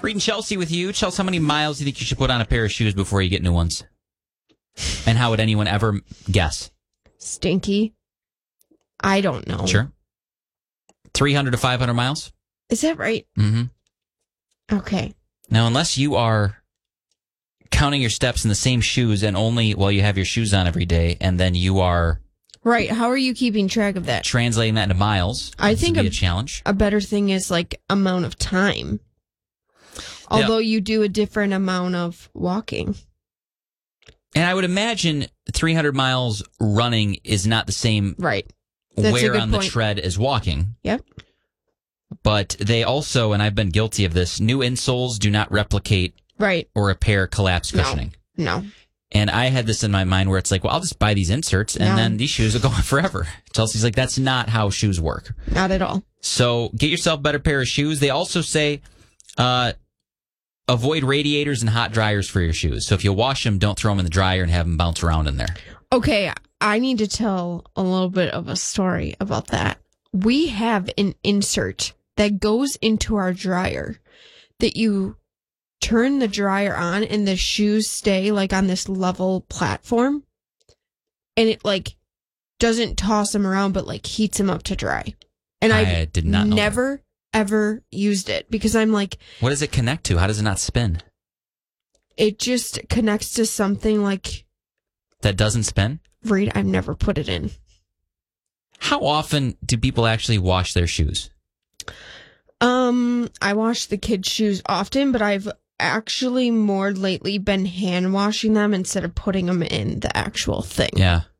Reading Chelsea with you. Chelsea, how many miles do you think you should put on a pair of shoes before you get new ones? And how would anyone ever guess? Stinky. I don't know. Sure. 300 to 500 miles? Is that right? Mm-hmm. Okay. Now, unless you are counting your steps in the same shoes and only while you have your shoes on every day, and then you are... Right. How are you keeping track of that? Translating that into miles. I think would be a challenge. A better thing is like amount of time. Although you do a different amount of walking. And I would imagine 300 miles running is not the same right. That's wear a good on point. the tread as walking. Yep. But they also, and I've been guilty of this, new insoles do not replicate or repair collapse cushioning. No. And I had this in my mind where it's like, well, I'll just buy these inserts and then these shoes will go on forever. Chelsea's like, that's not how shoes work. Not at all. So get yourself a better pair of shoes. They also say avoid radiators and hot dryers for your shoes. So if you wash them, don't throw them in the dryer and have them bounce around in there. Okay, I need to tell a little bit of a story about that. We have an insert that goes into our dryer that you turn the dryer on and the shoes stay like on this level platform and it like doesn't toss them around but like heats them up to dry. And I did not know never ever used it because I'm like, what does it connect to? How does it not spin? It just connects to something like that doesn't spin? Reed, I've never put it in. How often do people actually wash their shoes? I wash the kids' shoes often, but I've actually more lately been hand washing them instead of putting them in the actual thing. Yeah.